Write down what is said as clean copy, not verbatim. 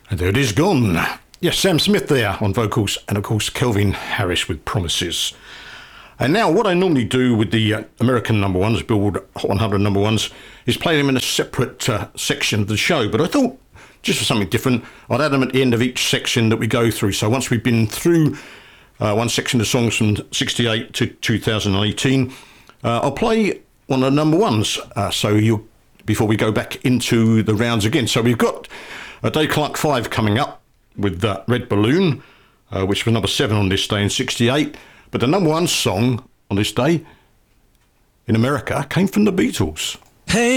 And there it is gone. Yes, Sam Smith there on vocals, and of course Calvin Harris with Promises. And now what I normally do with the American number ones, Billboard Hot 100 number ones, is play them in a separate section of the show. But I thought, just for something different, I'd add them at the end of each section that we go through. So once we've been through one section of songs from 68 to 2018, I'll play one of the number ones. Before we go back into the rounds again. So we've got a Dave Clark 5 coming up with Red Balloon, which was number 7 on this day in 68. But the number one song on this day in America came from the Beatles. Hey.